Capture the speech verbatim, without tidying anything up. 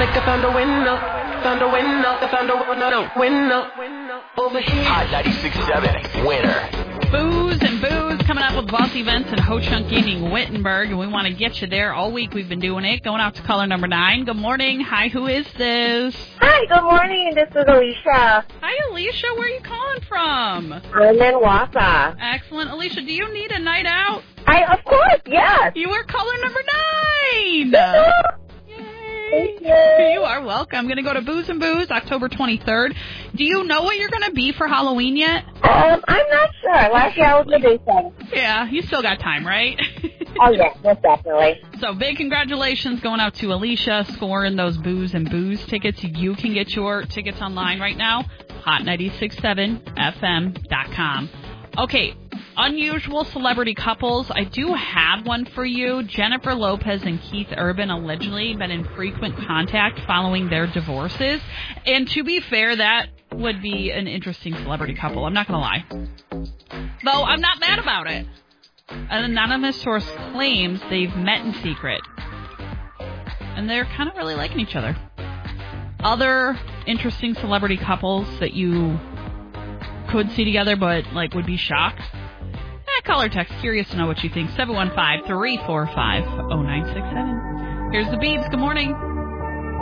like I found a winner, found a winner, I found a winner, winner, over here. Hot ninety-six point seven, winner. Booze and Booze coming up with Boss Events and Ho Chunk Gaming Wittenberg, and we want to get you there. All week we've been doing it. Going out to caller number nine. Good morning. Hi, who is this? Hi, good morning. This is Alicia. Hi, Alicia. Where are you calling from? I'm in Wausau. Excellent. Alicia, do you need a night out? I, of course, yes. You are caller number nine. Thank you. You are welcome. I'm going to go to Booze and Booze, October twenty-third. Do you know what you're going to be for Halloween yet? Um, I'm not sure. Last year I was the big thing. Yeah, you still got time, right? Oh, yeah, most definitely. So big congratulations going out to Alicia, scoring those Booze and Booze tickets. You can get your tickets online right now, hot nine six seven F M dot com. Okay, unusual celebrity couples. I do have one for you. Jennifer Lopez and Keith Urban allegedly been in frequent contact following their divorces. And to be fair, that would be an interesting celebrity couple. I'm not going to lie. Though I'm not mad about it. An anonymous source claims they've met in secret. And they're kind of really liking each other. Other interesting celebrity couples that you could see together but like would be shocked. Eh, call or text. Curious to know what you think. seven one five, three four five, zero nine six seven. Here's the Beebs. Good morning.